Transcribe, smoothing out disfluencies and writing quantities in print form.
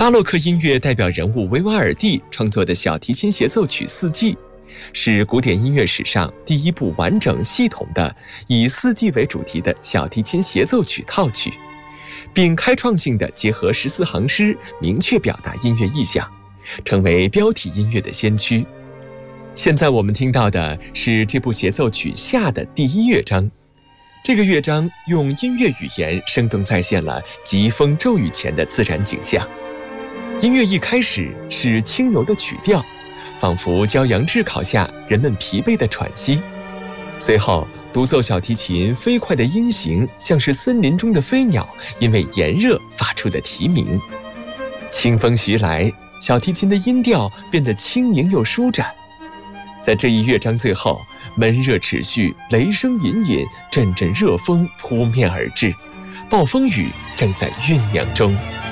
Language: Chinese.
巴洛克音乐代表人物维瓦尔第创作的小提琴协奏曲《四季》，是古典音乐史上第一部完整系统的以四季为主题的小提琴协奏曲套曲，并开创性地结合14行诗，明确表达音乐意象，成为标题音乐的先驱。现在我们听到的是这部协奏曲下的第1乐章。这个乐章用音乐语言生动再现了疾风骤雨前的自然景象。音乐一开始是轻柔的曲调，仿佛骄阳炙烤下人们疲惫的喘息。随后，独奏小提琴飞快的音型，像是森林中的飞鸟因为炎热发出的啼鸣。清风徐来，小提琴的音调变得轻盈又舒展。在这一乐章最后，闷热持续，雷声隐隐，阵阵热风扑面而至，暴风雨正在酝酿中。